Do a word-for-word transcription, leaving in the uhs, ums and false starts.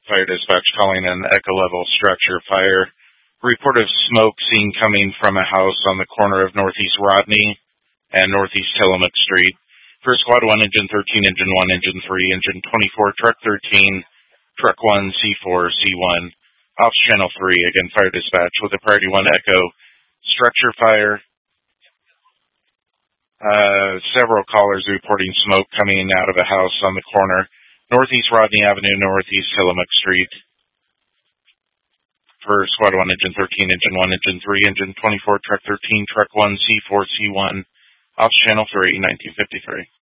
Fire dispatch calling an Echo level structure fire. Report of smoke seen coming from a house on the corner of Northeast Rodney and Northeast Tillamook Street. First Squad one, Engine thirteen, Engine one, Engine three, Engine twenty-four, Truck thirteen, Truck one, C four, C one. Ops Channel three, again, fire dispatch with a Priority one Echo. Structure fire. Uh, several callers reporting smoke coming out of a house on the corner. Northeast Rodney Avenue, Northeast Tillamook Street. For Squad one, Engine thirteen, Engine one, Engine three, Engine twenty-four, Truck thirteen, Truck one, C four, C one. Ops Channel three, nineteen fifty-three.